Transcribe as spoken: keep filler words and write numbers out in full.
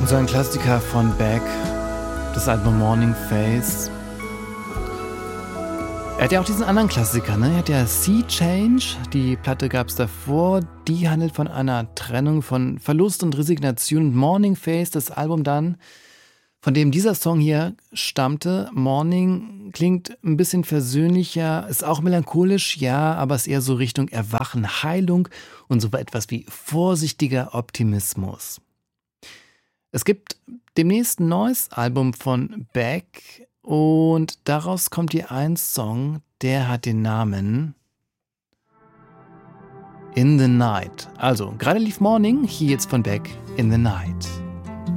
So ein Klassiker von Beck, das Album Morning Face. Er hat ja auch diesen anderen Klassiker, ne? Er hat ja Sea Change, die Platte gab es davor, die handelt von einer Trennung, von Verlust und Resignation. Und Morning Face, das Album dann, von dem dieser Song hier stammte. Morning klingt ein bisschen versöhnlicher, ist auch melancholisch, ja, aber ist eher so Richtung Erwachen, Heilung und so etwas wie vorsichtiger Optimismus. Es gibt demnächst ein neues Album von Beck und daraus kommt hier ein Song, der hat den Namen In the Night. Also, gerade lief Morning, hier jetzt von Beck In the Night.